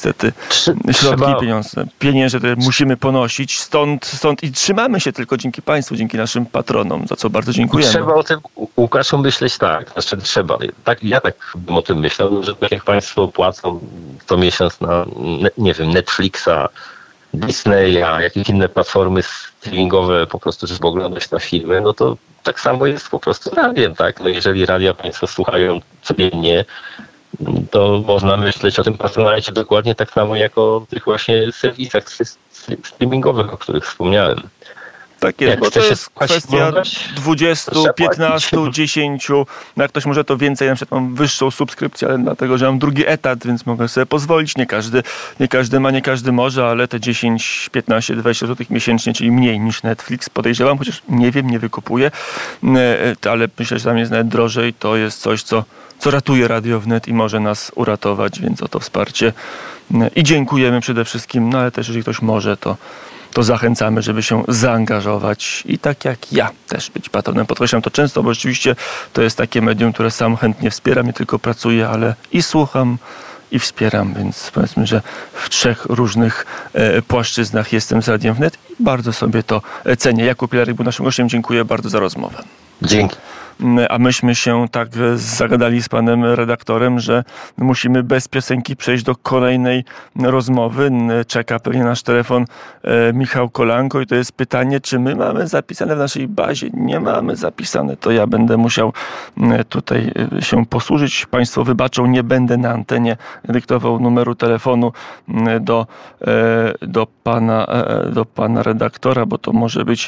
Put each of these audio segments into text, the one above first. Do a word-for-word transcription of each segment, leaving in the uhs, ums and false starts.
niestety Trzy, środki trzeba... i pieniądze. Pieniądze, które musimy ponosić, stąd, stąd i trzymamy się tylko dzięki państwu, dzięki naszym patronom, za co bardzo dziękujemy. Trzeba o tym, Łukaszu, myśleć tak, znaczy trzeba. Tak, ja tak bym o tym myślał, że tak jak państwo płacą co miesiąc na, nie wiem, Netflixa, Disneya, jakieś inne platformy streamingowe po prostu, żeby oglądać na filmy, no to tak samo jest po prostu radiem, tak? No jeżeli radia państwo słuchają codziennie, to można myśleć o tym patronacie dokładnie tak samo jak o tych właśnie serwisach streamingowych, o których wspomniałem. Tak jest, jak bo to się jest kwestia dwadzieścia, piętnaście, dziesięć. No jak ktoś może to więcej, na przykład mam wyższą subskrypcję, ale dlatego, że mam drugi etat, więc mogę sobie pozwolić. Nie każdy, nie każdy ma, nie każdy może, ale te dziesięć, piętnaście, dwadzieścia złotych miesięcznie, czyli mniej niż Netflix, podejrzewam, chociaż nie wiem, nie wykupuję, ale myślę, że tam jest nawet drożej. To jest coś, co, co ratuje Radio Wnet i może nas uratować, więc o to wsparcie i dziękujemy przede wszystkim, no ale też jeżeli ktoś może, to to zachęcamy, żeby się zaangażować i tak jak ja też być patronem. Podkreślam to często, bo rzeczywiście to jest takie medium, które sam chętnie wspieram, nie tylko pracuję, ale i słucham, i wspieram, więc powiedzmy, że w trzech różnych e, płaszczyznach jestem z Radiem Wnet i bardzo sobie to cenię. Jakub Pilarek był naszym gościem. Dziękuję bardzo za rozmowę. Dzięki. A myśmy się tak zagadali z panem redaktorem, że musimy bez piosenki przejść do kolejnej rozmowy. Czeka pewnie nasz telefon e, Michał Kolanko i to jest pytanie, czy my mamy zapisane w naszej bazie. Nie mamy zapisane, to ja będę musiał tutaj się posłużyć. Państwo wybaczą, nie będę na antenie dyktował numeru telefonu do, e, do, pana, e, do pana redaktora, bo to może być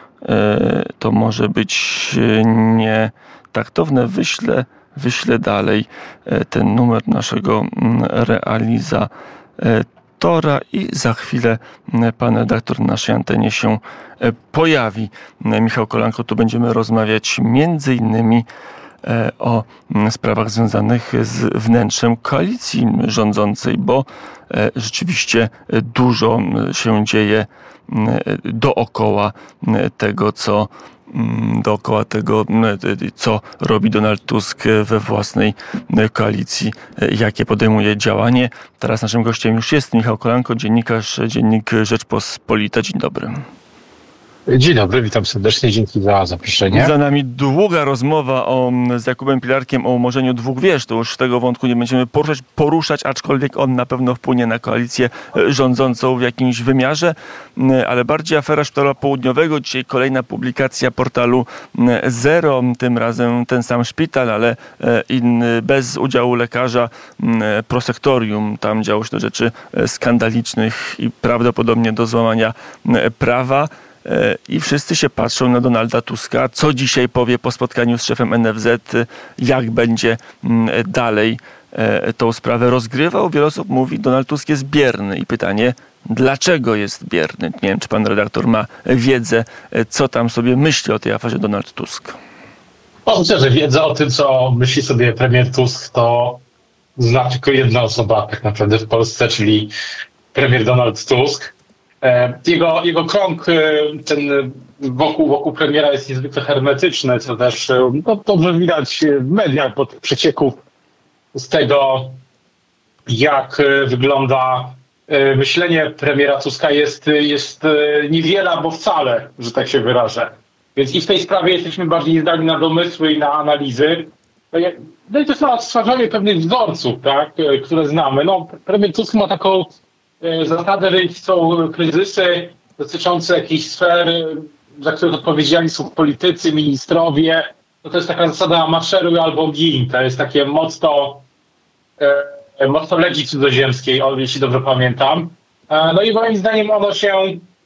to może być nietaktowne. Wyślę, wyślę dalej ten numer naszego realizatora i za chwilę pan redaktor na naszej antenie się pojawi. Michał Kolanko, tu będziemy rozmawiać między innymi o sprawach związanych z wnętrzem koalicji rządzącej, bo rzeczywiście dużo się dzieje dookoła tego, co dookoła tego, co robi Donald Tusk we własnej koalicji, jakie podejmuje działanie. Teraz naszym gościem już jest Michał Kolanko, dziennikarz, dziennik Rzeczpospolita. Dzień dobry. Dzień dobry, witam serdecznie, dzięki za zaproszenie. Za nami długa rozmowa o, z Jakubem Pilarkiem o umorzeniu dwóch wież. To już tego wątku nie będziemy poruszać, poruszać, aczkolwiek on na pewno wpłynie na koalicję rządzącą w jakimś wymiarze, ale bardziej afera Szpitala Południowego. Dzisiaj kolejna publikacja portalu Zero, tym razem ten sam szpital, ale inny, bez udziału lekarza, prosektorium. Tam działo się do rzeczy skandalicznych i prawdopodobnie do złamania prawa. I wszyscy się patrzą na Donalda Tuska, co dzisiaj powie po spotkaniu z szefem N F Z, jak będzie dalej tą sprawę rozgrywał. Wiele osób mówi, Donald Tusk jest bierny i pytanie, dlaczego jest bierny? Nie wiem, czy pan redaktor ma wiedzę, co tam sobie myśli o tej aferze Donald Tusk. No, myślę, że wiedza o tym, co myśli sobie premier Tusk, to zna tylko jedna osoba tak naprawdę w Polsce, czyli premier Donald Tusk. Jego, jego krąg ten wokół, wokół premiera jest niezwykle hermetyczny, co też no, dobrze widać w mediach, bo tych przecieków z tego, jak wygląda myślenie premiera Tuska jest, jest niewiele albo wcale, że tak się wyrażę. Więc i w tej sprawie jesteśmy bardziej zdani na domysły i na analizy. No i to jest na stwarzanie pewnych wzorców, tak, które znamy. No, premier Tusk ma taką zasadę, że są kryzysy dotyczące jakichś sfer, za które odpowiedzialni są politycy, ministrowie. No to jest taka zasada maszeruj albo gin. To jest takie motto, e, motto legii cudzoziemskiej, jeśli dobrze pamiętam. E, no i moim zdaniem ono się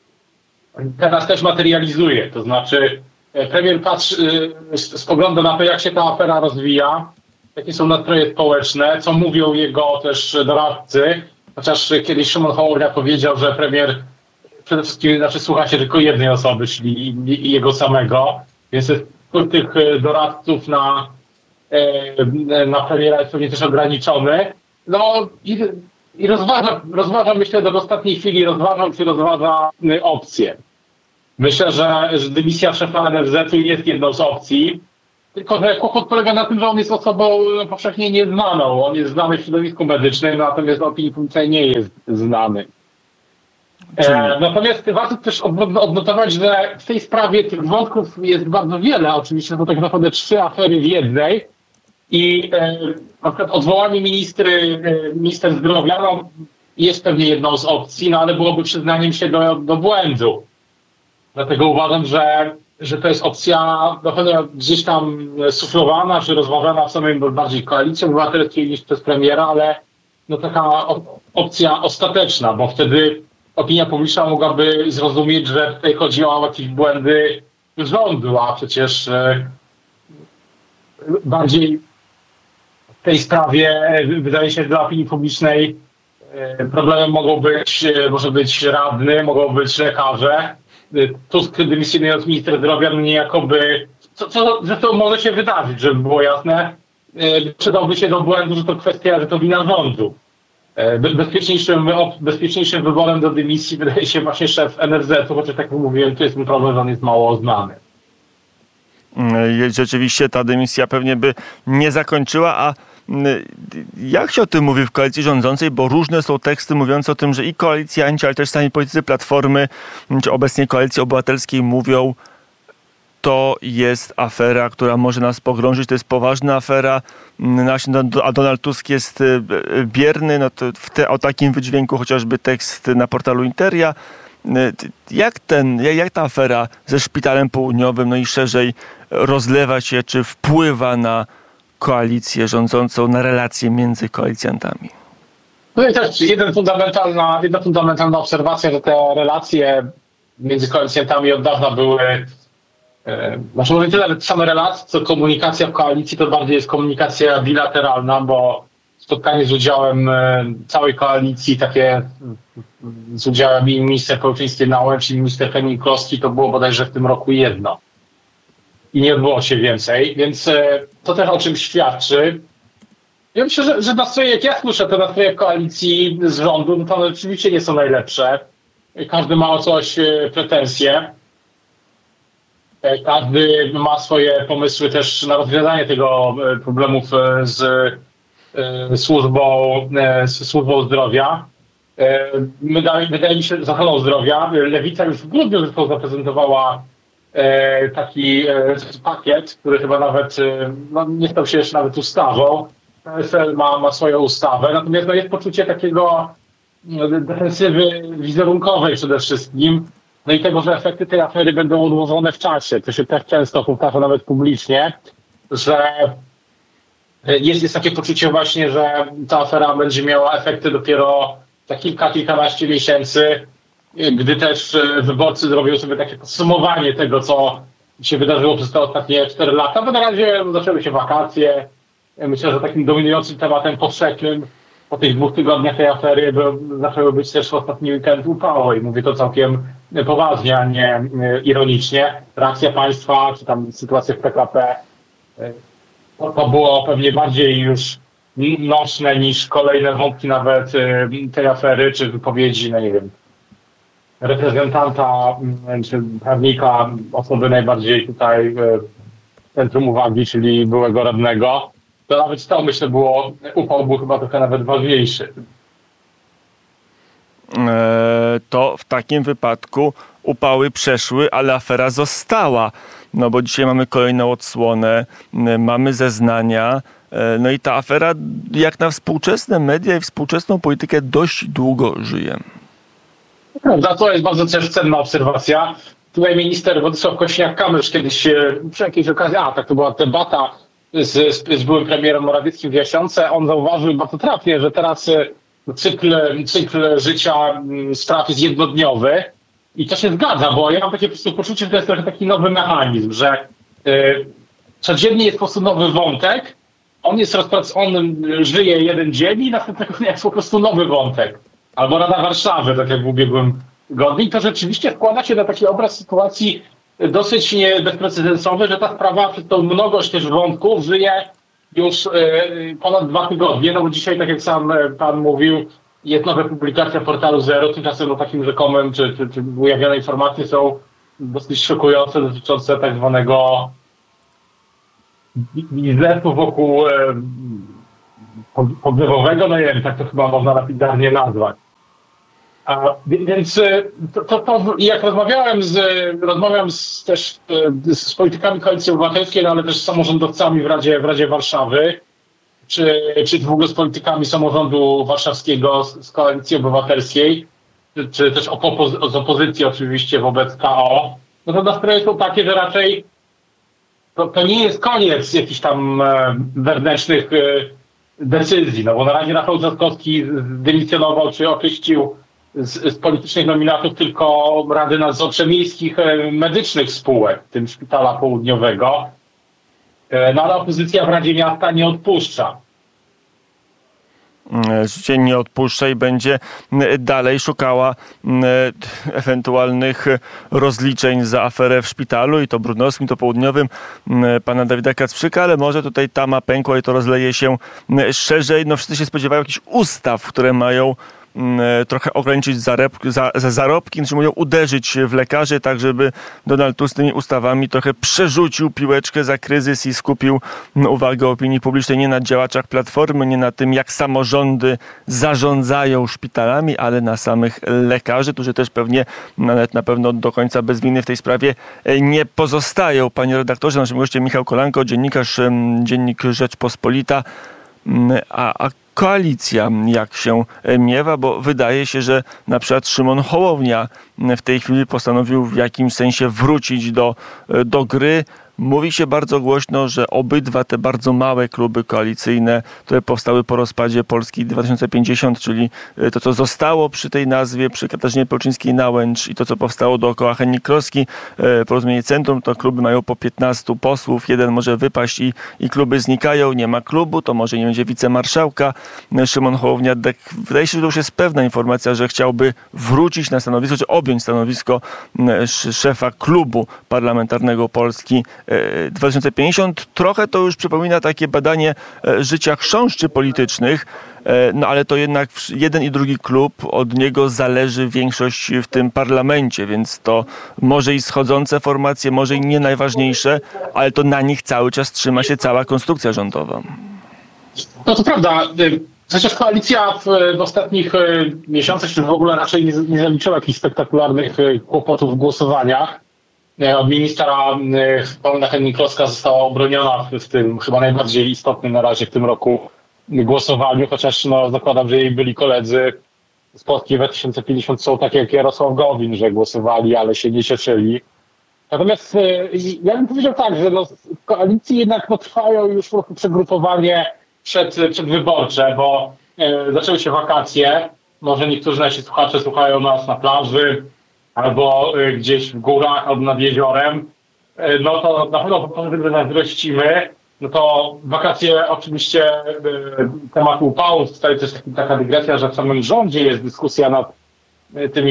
teraz też materializuje. To znaczy premier patrzy, e, spogląda na to, jak się ta afera rozwija, jakie są nastroje społeczne, co mówią jego też doradcy. Chociaż kiedyś Szymon Hołownia powiedział, że premier przede wszystkim znaczy, słucha się tylko jednej osoby, czyli jego samego, więc wpływ tych doradców na, na premiera jest pewnie też ograniczony. No i, i rozważa, rozważa, myślę, do ostatniej chwili rozważał, czy rozważa opcje. Myślę, że, że dymisja szefa N F Z-u jest jedną z opcji. Tylko że kłopot polega na tym, że on jest osobą powszechnie nieznaną. On jest znany w środowisku medycznym, natomiast opinii publicznej nie jest znany. E, natomiast warto też odnotować, że w tej sprawie tych wątków jest bardzo wiele. Oczywiście to tak naprawdę trzy afery w jednej. I e, na przykład odwołanie ministry, e, minister zdrowia no, jest pewnie jedną z opcji, no ale byłoby przyznaniem się do, do błędu. Dlatego uważam, że, że to jest opcja na pewno gdzieś tam suflowana, czy rozważana w samej bardziej koalicji obywatelskiej niż przez premiera, ale no taka opcja ostateczna, bo wtedy opinia publiczna mogłaby zrozumieć, że tutaj chodzi o jakieś błędy rządu, a przecież e, bardziej w tej sprawie wydaje się, że dla opinii publicznej problemem mogą być, może być radny, mogą być lekarze. Tusk dymisjonując minister zdrowia, no niejakoby, co, co zresztą może się wydarzyć, żeby było jasne, przydałby się do błędu, że to kwestia, że to wina rządu. Bezpieczniejszym, bezpieczniejszym wyborem do dymisji wydaje się właśnie szef en er zet u, chociaż tak jak mówiłem, to jest ten problem, że on jest mało znany. Rzeczywiście ta dymisja pewnie by nie zakończyła, a jak się o tym mówi w koalicji rządzącej, bo różne są teksty mówiące o tym, że i koalicjanci, ale też sami politycy Platformy, czy obecnie Koalicji Obywatelskiej mówią, to jest afera, która może nas pogrążyć, to jest poważna afera, a Donald Tusk jest bierny, no to w te, o takim wydźwięku chociażby tekst na portalu Interia. Jak, ten, jak ta afera ze Szpitalem Południowym, no i szerzej rozlewa się, czy wpływa na koalicję rządzącą, na relacje między koalicjantami? No i też jeden fundamentalna, jedna fundamentalna obserwacja, że te relacje między koalicjantami od dawna były, e, znaczy może nie tyle same relacje, co komunikacja w koalicji, to bardziej jest komunikacja bilateralna, bo spotkanie z udziałem e, całej koalicji, takie z udziałem i minister Kołczyńskiej-Nauem, czyli minister Henning-Kloski, to było bodajże w tym roku jedno. I nie odbyło się więcej, więc e, to też o czym świadczy. Ja myślę, że, że nastroje, jak ja słyszę, te nastroje w koalicji z rządu, no to one oczywiście nie są najlepsze. Każdy ma o coś e, pretensje. E, każdy ma swoje pomysły też na rozwiązanie tego e, problemów e, z e, służbą, e, z służbą zdrowia. E, wydaje, wydaje mi się, z ochroną zdrowia. Lewica już w grudniu zresztą zaprezentowała taki pakiet, który chyba nawet no, nie stał się jeszcze nawet ustawą. P S L ma, ma swoją ustawę, natomiast no, jest poczucie takiego defensywy wizerunkowej przede wszystkim, no i tego, że efekty tej afery będą odłożone w czasie. To się też często powtarza nawet publicznie, że jest, jest takie poczucie właśnie, że ta afera będzie miała efekty dopiero za kilka, kilkanaście miesięcy, gdy też wyborcy zrobią sobie takie podsumowanie tego, co się wydarzyło przez te ostatnie cztery lata, bo na razie zaczęły się wakacje. Myślę, że takim dominującym tematem powszechnym po tych dwóch tygodniach tej afery zaczęły być też ostatni weekend upały i mówię to całkiem poważnie, a nie ironicznie. Reakcja państwa, czy tam sytuacja w P K P, to, to było pewnie bardziej już nośne niż kolejne wątki nawet tej afery, czy wypowiedzi, no nie wiem, reprezentanta czy prawnika, osoby najbardziej tutaj w centrum uwagi, czyli byłego radnego, to nawet to, myślę, było, upał był chyba trochę nawet ważniejszy. E, to w takim wypadku upały przeszły, ale afera została. No bo dzisiaj mamy kolejną odsłonę, mamy zeznania, no i ta afera jak na współczesne media i współczesną politykę dość długo żyje. Prawda, to jest bardzo też cenna obserwacja. Tutaj minister Władysław Kosiniak-Kamysz kiedyś przy jakiejś okazji, a tak to była debata z, z, z byłym premierem Morawieckim w Jasionce, on zauważył bardzo trafnie, że teraz cykl, cykl życia spraw jest jednodniowy i to się zgadza, bo ja mam takie po prostu poczucie, że to jest trochę taki nowy mechanizm, że y, codziennie jest po prostu nowy wątek, on jest rozprac- on żyje jeden dzień i następnego dnia jest po prostu nowy wątek. Albo Rada Warszawy, tak jak w ubiegłym tygodniu. I to rzeczywiście składa się na taki obraz sytuacji dosyć bezprecedensowy, że ta sprawa przez tą mnogość też wątków żyje już y, ponad dwa tygodnie, no bo dzisiaj, tak jak sam pan mówił, jest nowa publikacja portalu Zero, tymczasem o takim rzekomym, czy, czy, czy ujawnione informacje są dosyć szokujące, dotyczące tak zwanego biznesu wokół e, podlewowego, no nie wiem, tak to chyba można lapidarnie nazwać. A, więc to, to, to jak rozmawiałem z, rozmawiam z, też z, z politykami Koalicji Obywatelskiej, no ale też z samorządowcami w Radzie, w Radzie Warszawy, czy, czy w ogóle z politykami samorządu warszawskiego, z, z Koalicji Obywatelskiej, czy, czy też opozy- z opozycji oczywiście wobec K O, no to nastroje są takie, że raczej to, to nie jest koniec jakichś tam e, wewnętrznych e, decyzji, no bo na razie Rafał Trzaskowski zdymisjonował czy oczyścił z, z politycznych nominatów tylko Rady Nadzorcze Miejskich e, Medycznych spółek, w tym Szpitala Południowego, e, no ale opozycja w Radzie Miasta nie odpuszcza. Życie nie odpuszcza i będzie dalej szukała ewentualnych rozliczeń za aferę w szpitalu, i to brudnowskim, to południowym, pana Dawida Kacprzyka, ale może tutaj tama pękła i to rozleje się szerzej. No wszyscy się spodziewają jakichś ustaw, które mają trochę ograniczyć zarobki, za, za zarobki, czy mówią uderzyć w lekarzy, tak żeby Donald Tusk tymi ustawami trochę przerzucił piłeczkę za kryzys i skupił uwagę opinii publicznej nie na działaczach Platformy, nie na tym, jak samorządy zarządzają szpitalami, ale na samych lekarzy, którzy też pewnie, nawet na pewno do końca bez winy w tej sprawie nie pozostają. Panie redaktorze, naszym gościem Michał Kolanko, dziennikarz, dziennik Rzeczpospolita, a, a koalicja jak się miewa, bo wydaje się, że na przykład Szymon Hołownia w tej chwili postanowił w jakimś sensie wrócić do, do gry. Mówi się bardzo głośno, że obydwa te bardzo małe kluby koalicyjne, które powstały po rozpadzie Polski dwa tysiące pięćdziesiąt, czyli to, co zostało przy tej nazwie, przy Katarzynie Pełczyńskiej-Nałęcz, i to, co powstało dookoła Henning-Kloski, Porozumienie Centrum, to kluby mają po piętnastu posłów, jeden może wypaść i, i kluby znikają, nie ma klubu, to może nie będzie wicemarszałka. Szymon Hołownia, wydaje się, że to już jest pewna informacja, że chciałby wrócić na stanowisko, czy objąć stanowisko szefa klubu parlamentarnego Polski dwa tysiące pięćdziesiąt. Trochę to już przypomina takie badanie życia chrząszczy politycznych, no ale to jednak jeden i drugi klub, od niego zależy większość w tym parlamencie, więc to może i schodzące formacje, może i nie najważniejsze, ale to na nich cały czas trzyma się cała konstrukcja rządowa. No to prawda. Chociaż koalicja w, w ostatnich miesiącach, czy w ogóle raczej nie, nie zaliczyła jakichś spektakularnych kłopotów w głosowaniach. Od ministra Paulina Henning-Kloska została obroniona w tym chyba najbardziej istotnym na razie w tym roku głosowaniu, chociaż no, zakładam, że jej byli koledzy z Polski dwa tysiące pięćdziesiąt są takie jak Jarosław Gowin, że głosowali, ale się nie cieszyli. Natomiast ja bym powiedział tak, że no, w koalicji jednak no, trwają już po prostu przegrupowanie przed, przedwyborcze, bo e, zaczęły się wakacje. Może niektórzy nasi słuchacze słuchają nas na plaży, albo y, gdzieś w górach, albo nad jeziorem, y, no to na pewno po to, że zazdrościmy, no to wakacje oczywiście y, temat upału, tutaj też taka dygresja, że w samym rządzie jest dyskusja nad y, tymi,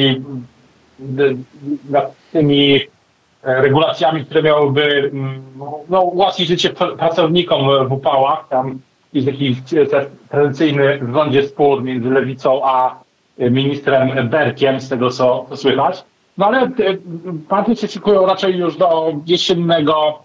y, nad tymi regulacjami, które miałyby no, ułatwić życie pracownikom w upałach. Tam jest jakiś tradycyjny w rządzie spór między Lewicą a ministrem Berkiem, z tego co, co słychać. No ale partie się szykują raczej już do jesiennego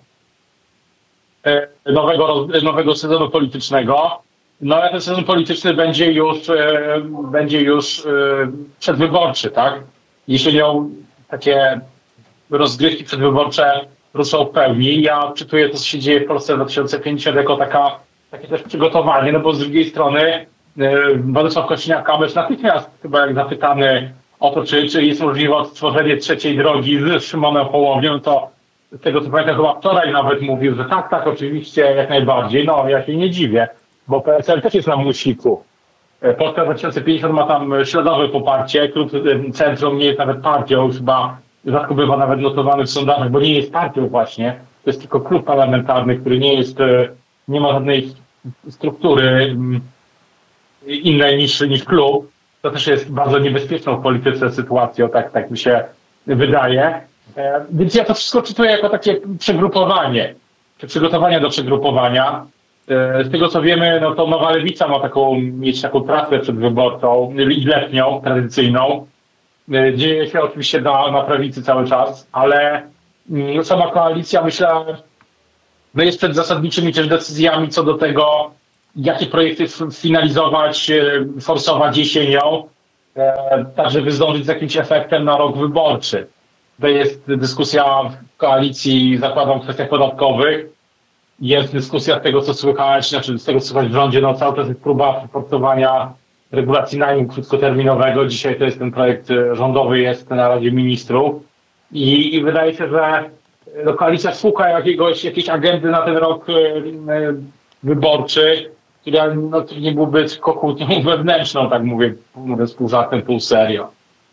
nowego, nowego sezonu politycznego. No ale ten sezon polityczny będzie już, będzie już przedwyborczy, tak? Jesienią takie rozgrywki przedwyborcze ruszą w pełni. Ja czytuję to, co się dzieje w Polsce dwa tysiące pięćdziesiąt jako taka, takie też przygotowanie, no bo z drugiej strony Władysław Kosiniak-Kamysz natychmiast chyba jak zapytany o to, czy, czy jest możliwe odtworzenie trzeciej drogi z Szymonem Hołownią, to z tego co pamiętam chyba wczoraj nawet mówił, że tak, tak, oczywiście, jak najbardziej. No ja się nie dziwię, bo P S L też jest na musiku. Polska dwa tysiące pięćdziesiąt ma tam śladowe poparcie, klub Centrum nie jest nawet partią, już chyba rzadko bywa nawet notowany w sondażach, bo nie jest partią właśnie. To jest tylko klub parlamentarny, który nie jest, nie ma żadnej struktury innej niż, niż klub. To też jest bardzo niebezpieczną w polityce sytuacją, tak, tak mi się wydaje. E, więc ja to wszystko czytuję jako takie przegrupowanie, czy przygotowanie do przegrupowania. E, z tego co wiemy, no to Nowa Lewica ma taką, mieć taką trasę przedwyborczą i letnią, tradycyjną. E, dzieje się oczywiście na, na prawicy cały czas, ale mm, sama koalicja, myślę, no jest przed zasadniczymi też decyzjami co do tego, jakie projekty finalizować, forsować jesienią, tak żeby zdążyć z jakimś efektem na rok wyborczy. To jest dyskusja w koalicji, zakładam, w kwestiach podatkowych. Jest dyskusja z tego, co słychać, znaczy z tego, co słychać w rządzie, no cały czas jest próba przeforsowania regulacji najmu krótkoterminowego. Dzisiaj to jest ten projekt rządowy, jest na Radzie Ministrów. I, i wydaje się, że no, koalicja szuka jakiegoś, jakiejś agendy na ten rok y, y, wyborczy, która no, nie byłby kłótnią wewnętrzną, tak mówię, mówiąc pół żartem, pół serio.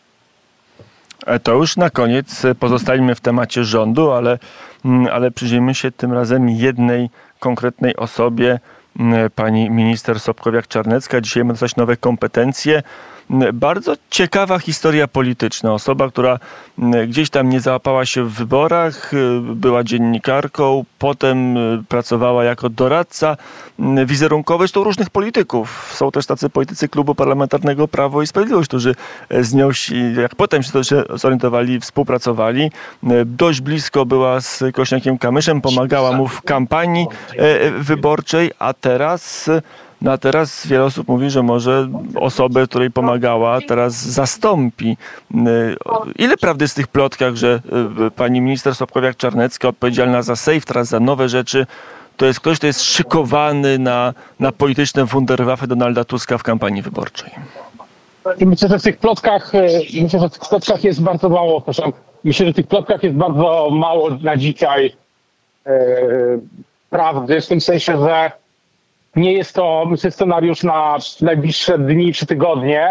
To już na koniec pozostańmy w temacie rządu, ale, ale przyjrzyjmy się tym razem jednej konkretnej osobie, pani minister Sobkowiak-Czarnecka. Dzisiaj ma dostać nowe kompetencje. Bardzo ciekawa historia polityczna. Osoba, która gdzieś tam nie załapała się w wyborach, była dziennikarką, potem pracowała jako doradca wizerunkowy, zresztą różnych polityków. Są też tacy politycy Klubu Parlamentarnego Prawo i Sprawiedliwość, którzy z nią, jak potem się zorientowali, współpracowali. Dość blisko była z Kosiniakiem-Kamyszem, pomagała mu w kampanii wyborczej, a teraz... No a teraz wiele osób mówi, że może osobę, której pomagała, teraz zastąpi. Ile prawdy jest w tych plotkach, że pani minister Sobkowiak-Czarnecka, odpowiedzialna za sejf, teraz za nowe rzeczy, to jest ktoś, kto jest szykowany na, na polityczne wunderwaffe Donalda Tuska w kampanii wyborczej? Myślę, że w tych plotkach, myślę, że w tych plotkach jest bardzo mało, proszę, myślę, że w tych plotkach jest bardzo mało na dzisiaj yy, prawdy, w tym sensie, że nie jest to, myślę, scenariusz na najbliższe dni czy tygodnie.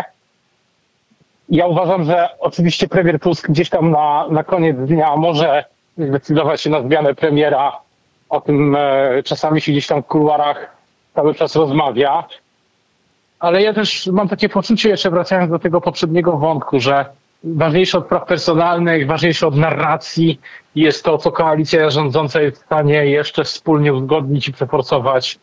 Ja uważam, że oczywiście premier Tusk gdzieś tam na, na koniec dnia może zdecydować się na zmianę premiera. O tym e, czasami się gdzieś tam w kuluarach cały czas rozmawia. Ale ja też mam takie poczucie, jeszcze wracając do tego poprzedniego wątku, że ważniejsze od praw personalnych, ważniejsze od narracji jest to, co koalicja rządząca jest w stanie jeszcze wspólnie uzgodnić i przeforsować.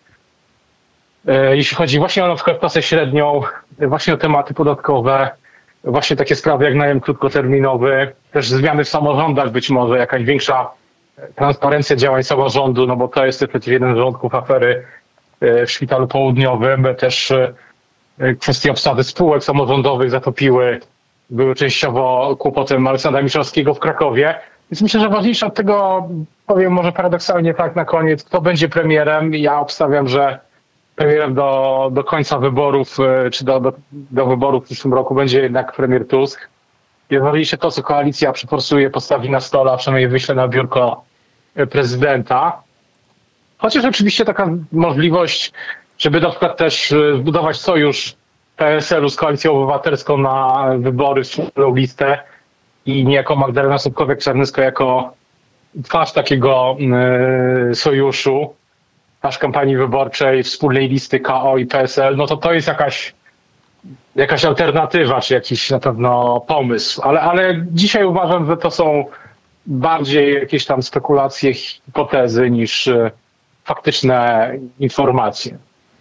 Jeśli chodzi właśnie o na przykład klasę średnią, właśnie o tematy podatkowe, właśnie takie sprawy jak najem krótkoterminowy, też zmiany w samorządach, być może jakaś większa transparencja działań samorządu, no bo to jest przecież jeden z wątków afery w Szpitalu Południowym. Też kwestie obsady spółek samorządowych zatopiły, były częściowo kłopotem Aleksandra Miszalskiego w Krakowie. Więc myślę, że ważniejsze od tego, powiem może paradoksalnie tak na koniec, kto będzie premierem. Ja obstawiam, że premierem do, do końca wyborów, czy do, do, do wyborów w przyszłym roku będzie jednak premier Tusk. Jest ważniejsze to, co koalicja przeforsuje, postawi na stole, a przynajmniej wyśle na biurko prezydenta. Chociaż oczywiście taka możliwość, żeby na przykład też zbudować sojusz P S L u z Koalicją Obywatelską na wybory, wspólną listę i niejako Magdalena Sobkowiak-Czarnecka jako twarz takiego yy, sojuszu, twarz kampanii wyborczej, wspólnej listy K O i P S L, no to to jest jakaś, jakaś alternatywa, czy jakiś na pewno pomysł. Ale, ale dzisiaj uważam, że to są bardziej jakieś tam spekulacje, hipotezy niż faktyczne informacje.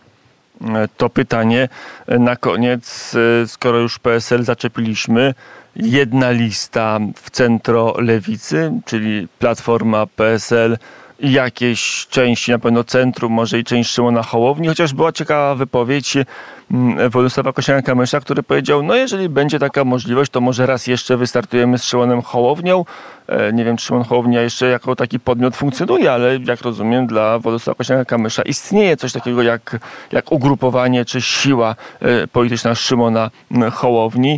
To pytanie na koniec, skoro już P S L zaczepiliśmy, jedna lista w centro-lewicy, czyli Platforma, P S L i jakieś części, na pewno centrum, może i część Szymona Hołowni, chociaż była ciekawa wypowiedź Władysława Kosiniaka-Kamysza, który powiedział, no jeżeli będzie taka możliwość, to może raz jeszcze wystartujemy z Szymonem Hołownią. Nie wiem, czy Szymon Hołownia jeszcze jako taki podmiot funkcjonuje, ale jak rozumiem, dla Władysława Kosiniaka-Kamysza istnieje coś takiego jak, jak ugrupowanie czy siła polityczna Szymona Hołowni.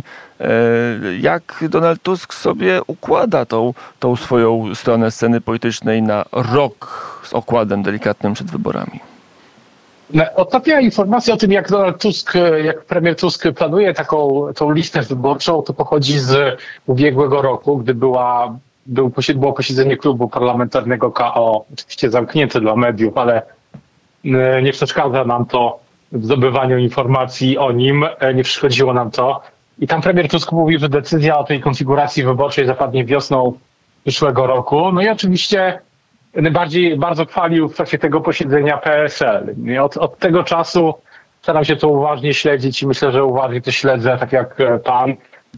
Jak Donald Tusk sobie układa tą, tą swoją stronę sceny politycznej na rok z okładem delikatnym przed wyborami? Ostatnia informacja o tym, jak Donald Tusk, jak premier Tusk planuje taką tą listę wyborczą, to pochodzi z ubiegłego roku, gdy była, był, było posiedzenie klubu parlamentarnego K O, oczywiście zamknięte dla mediów, ale nie przeszkadza nam to w zdobywaniu informacji o nim, nie przeszkodziło nam to. I tam premier Tusk mówił, że decyzja o tej konfiguracji wyborczej zapadnie wiosną przyszłego roku. No i oczywiście najbardziej bardzo chwalił w czasie tego posiedzenia P S L. I od, od tego czasu staram się to uważnie śledzić i myślę, że uważnie to śledzę, tak jak pan.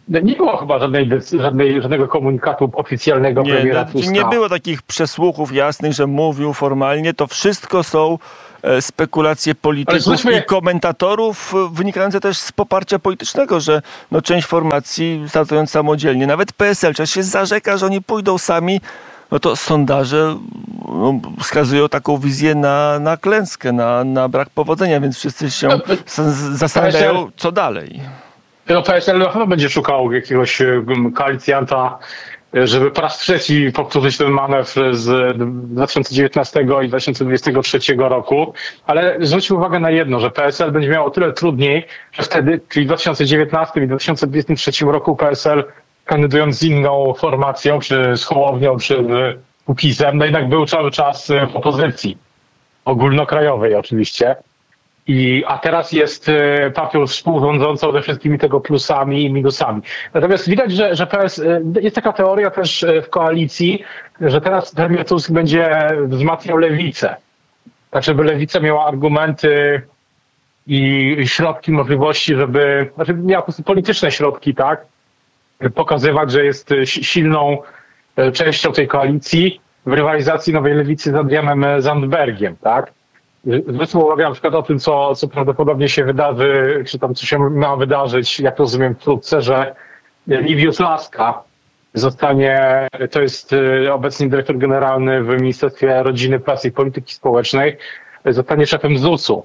Nie było chyba żadnej, żadnej, żadnego komunikatu oficjalnego nie, premiera no, Tuska. Nie było takich przesłuchów jasnych, że mówił formalnie. To wszystko są spekulacje polityków zwykle... i komentatorów wynikające też z poparcia politycznego, że no, część formacji startując samodzielnie, nawet P S L, czas się zarzeka, że oni pójdą sami, no to sondaże no, wskazują taką wizję na, na klęskę, na, na brak powodzenia, więc wszyscy się no, zastanawiają, P S L... co dalej. No, P S L na pewno będzie szukał jakiegoś koalicjanta, żeby po raz trzeci powtórzyć ten manewr z dwa tysiące dziewiętnastego i dwa tysiące dwudziestego trzeciego roku, ale zwróćmy uwagę na jedno, że P S L będzie miało o tyle trudniej, że wtedy, czyli w dwa tysiące dziewiętnastym i dwa tysiące dwudziestym trzecim roku P S L, kandydując z inną formacją, czy z Hołownią, czy Kukizem, no jednak był cały czas w opozycji, ogólnokrajowej oczywiście. I, a teraz jest partią współrządzącą ze wszystkimi tego plusami i minusami. Natomiast widać, że, że P S, jest taka teoria też w koalicji, że teraz premier Tusk będzie wzmacniał lewicę. Tak, żeby lewica miała argumenty i środki, możliwości, żeby, znaczy miała po prostu polityczne środki, tak, pokazywać, że jest silną częścią tej koalicji w rywalizacji nowej lewicy z Adrianem Zandbergiem, tak. Zwróćmy uwagę na przykład o tym, co, co prawdopodobnie się wydarzy, czy tam co się ma wydarzyć, jak rozumiem wkrótce, że Liwiusz Laska zostanie, to jest obecnie dyrektor generalny w Ministerstwie Rodziny, Pracy i Polityki Społecznej, zostanie szefem zusu.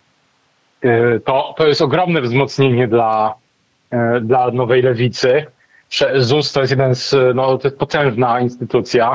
To, to jest ogromne wzmocnienie dla, dla nowej lewicy. ZUS to jest jeden z, no to jest potężna instytucja.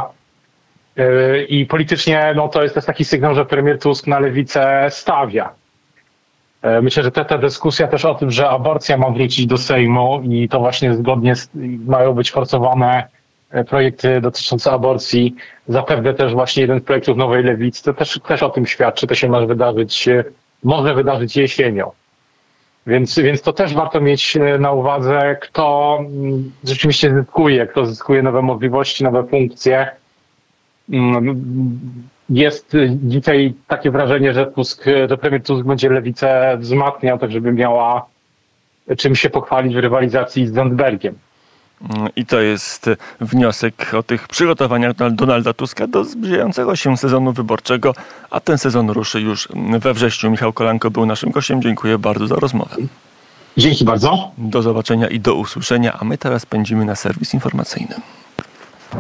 I politycznie no, to jest też taki sygnał, że premier Tusk na lewicę stawia. Myślę, że ta, ta dyskusja też o tym, że aborcja ma wrócić do Sejmu i to właśnie zgodnie z, mają być forsowane projekty dotyczące aborcji, zapewne też właśnie jeden z projektów nowej lewicy, to też, też o tym świadczy, to się może wydarzyć, może wydarzyć jesienią. Więc, więc to też warto mieć na uwadze, kto rzeczywiście zyskuje, kto zyskuje nowe możliwości, nowe funkcje. Jest dzisiaj takie wrażenie, że Tusk, że premier Tusk będzie lewicę wzmacniał, tak żeby miała czym się pochwalić w rywalizacji z Zandbergiem. I to jest wniosek o tych przygotowaniach Donalda Tuska do zbliżającego się sezonu wyborczego, a ten sezon ruszy już we wrześniu. Michał Kolanko był naszym gościem. Dziękuję bardzo za rozmowę. Dzięki bardzo. Do zobaczenia i do usłyszenia, a my teraz pędzimy na serwis informacyjny.